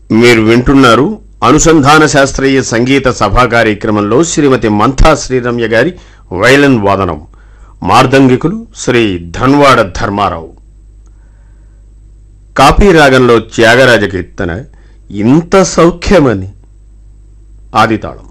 మీరు వింటున్నారు అనుసంధాన శాస్త్రీయ సంగీత సభా కార్యక్రమంలో శ్రీమతి మంథా శ్రీరమ్య గారి వైలన్ వాదనం. మార్దంగికులు శ్రీ ధన్వాడ ధర్మారావు. కాపీ రాగంలో త్యాగరాజ కీర్తన ఇంత సౌఖ్యమని ఆదితాళం.